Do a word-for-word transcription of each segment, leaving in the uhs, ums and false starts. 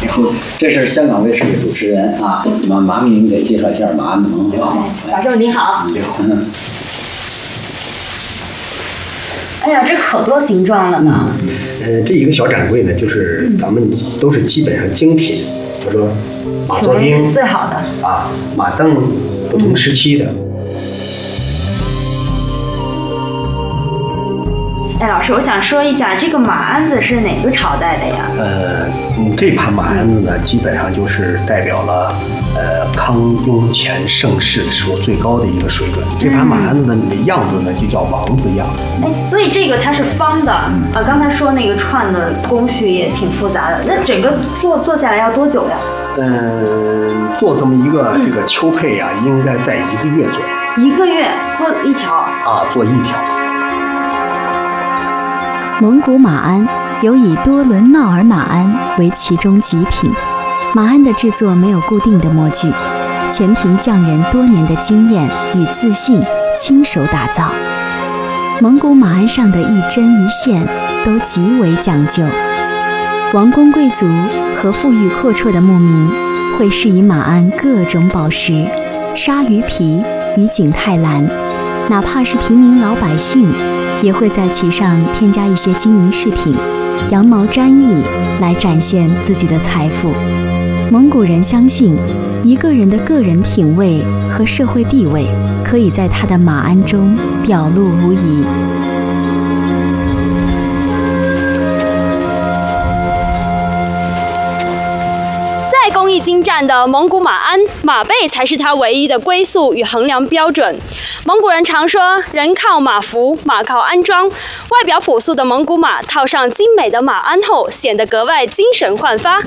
这是香港卫视的主持人啊，马马明给介绍一下马鞍盟。 教授你好。 你好。嗯哎呀，这可多形状了呢。 呃，这一个小展柜呢，就是咱们都是基本上精品，比如说马座钉最好的啊，马镫不同时期的。 哎，老师，我想说一下，这个马鞍子是哪个朝代的呀？ 呃，嗯，这盘马鞍子呢，基本上就是代表了呃康雍乾盛世时候最高的一个水准。这盘马鞍子的样子呢，就叫王字样。 哎，所以这个它是方的啊。刚才说那个串的工序也挺复杂的，那整个做做下来要多久呀？ 嗯，做这么一个这个秋佩呀、啊，应该在一个月左右。 一个月做一条啊，做一条。 蒙古马鞍有以多伦闹尔马鞍为其中极品。马鞍的制作没有固定的模具，全凭匠人多年的经验与自信亲手打造。蒙古马鞍上的一针一线都极为讲究。王公贵族和富裕阔绰的牧民会饰以马鞍各种宝石，鲨鱼皮与景泰蓝，哪怕是平民老百姓也会在其上添加一些金银饰品、羊毛毡翼来展现自己的财富。蒙古人相信，一个人的个人品味和社会地位可以在他的马鞍中表露无遗。 再工艺精湛的蒙古马鞍，马背才是它唯一的归宿与衡量标准。蒙古人常说，人靠马服，马靠鞍装。外表朴素的蒙古马套上精美的马鞍后，显得格外精神焕发。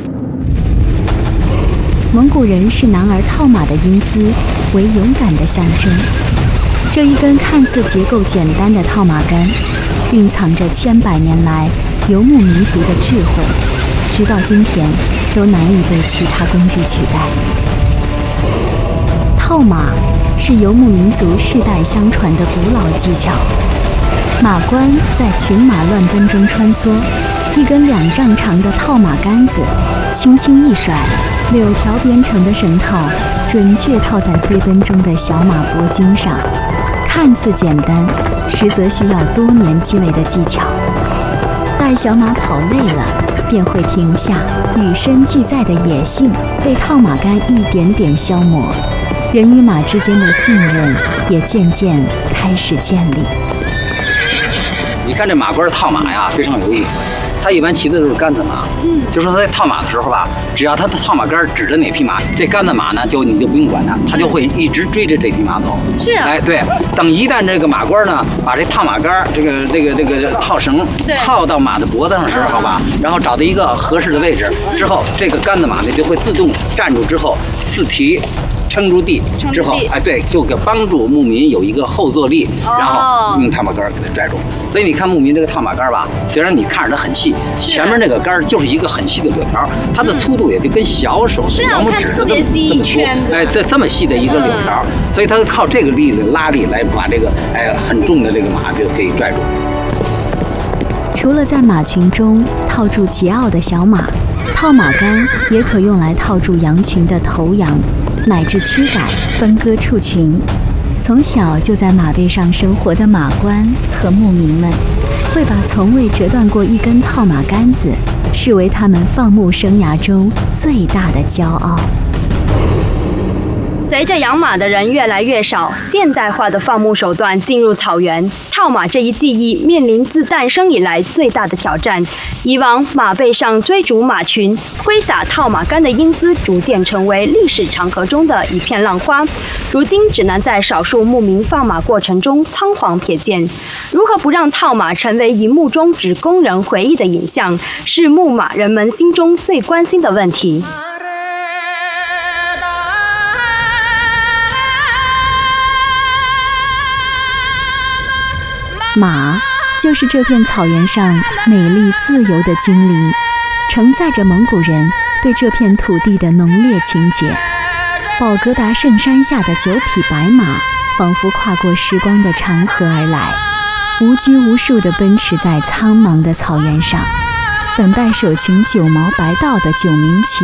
蒙古人视男儿套马的英姿为勇敢的象征。这一根看似结构简单的套马杆，蕴藏着千百年来游牧民族的智慧，直到今天都难以被其他工具取代。套马是游牧民族世代相传的古老技巧。马官在群马乱奔中穿梭，一根两丈长的套马杆子轻轻一甩，柳条编成的绳套准确套在飞奔中的小马脖颈上，看似简单，实则需要多年积累的技巧。待小马跑累了，便会停下，与生俱在的野性被套马杆一点点消磨，人与马之间的信任也渐渐开始建立。 你看这马官套马呀，非常有意思。他一般骑的都是杆子马，嗯，就说他在套马的时候吧，只要他的套马杆指着哪匹马，这杆子马呢，就你就不用管它，他就会一直追着这匹马走。 是啊， 哎，对，等一旦这个马官呢，把这套马杆这个这个这个套绳套到马的脖子上时候吧，然后找到一个合适的位置之后，这个杆子马呢就会自动站住之后四蹄。撑住地之后，哎，对，就给帮助牧民有一个后坐力， 哦、 然后用套马杆给它拽住。所以你看牧民这个套马杆吧，虽然你看着它很细，前面那个杆就是一个很细的柳条，它的粗度也就跟小手的小拇指这么这么粗，哎，这这么细的一个柳条，嗯、所以它靠这个力的拉力来把这个哎很重的这个马就可以拽住。 除了在马群中套住桀骜的小马，套马杆也可用来套住羊群的头羊。乃至驱赶、分割畜群。从小就在马背上生活的马官和牧民们，会把从未折断过一根套马杆子视为他们放牧生涯中最大的骄傲。 随着养马的人越来越少，现代化的放牧手段进入草原，套马这一技艺面临自诞生以来最大的挑战。以往马背上追逐马群、挥洒套马杆的英姿，逐渐成为历史长河中的一片浪花。如今只能在少数牧民放马过程中仓皇瞥见。如何不让套马成为荧幕中只供人回忆的影像，是牧马人们心中最关心的问题。 马就是这片草原上美丽自由的精灵，承载着蒙古人对这片土地的浓烈情结。宝格达圣山下的九匹白马，仿佛跨过时光的长河而来，无拘无束地奔驰在苍茫的草原上，等待首擎九毛白道的九名骑